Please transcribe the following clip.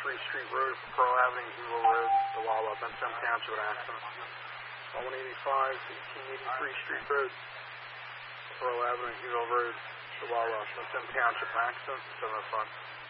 Street Road, Pearl Avenue, Hugo Road, Wallah, Benson Township, accident. 185, 1883 Street Road, Pearl Avenue, Hugo Road, Wallah, Benson Township, accident, 705.